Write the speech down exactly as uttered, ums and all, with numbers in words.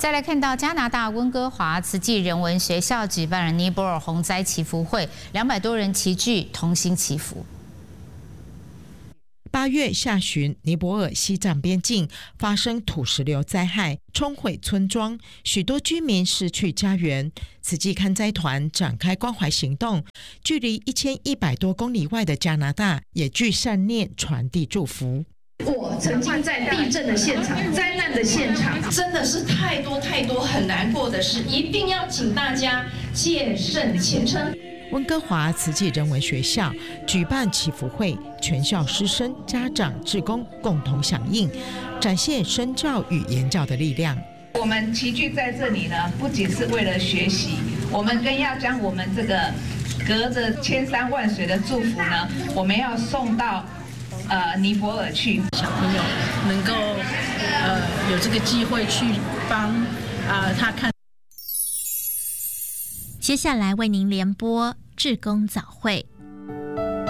再来看到加拿大温哥华慈济人文学校举办了尼泊尔洪灾祈福会，两百多人齐聚同心祈福。 八月下旬，尼泊尔西藏边境发生土石流灾害，冲毁村庄，许多居民失去家园。慈济看灾团展开关怀行动，距离一千一百多公里外的加拿大也聚善念，传递祝福。 我曾经在地震的现场、灾难的现场，真的是太多太多很难过的事，一定要请大家戒慎虔诚。 温哥华慈济人文学校举办祈福会，全校师生、家长、志工共同响应，展现身教与言教的力量。 我们齐聚在这里呢，不仅是为了学习，我们更要将我们这个隔着千山万水的祝福呢，我们要送到呃尼泊尔去。 小朋友能够呃有这个机会去帮啊、呃、他看。 接下来为您联播志工早会。